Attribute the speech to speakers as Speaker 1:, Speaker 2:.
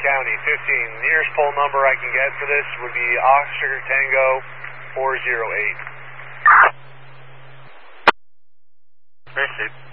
Speaker 1: County, 15. Nearest pole number I can get for this would be Oscar Tango 408.
Speaker 2: Appreciate it.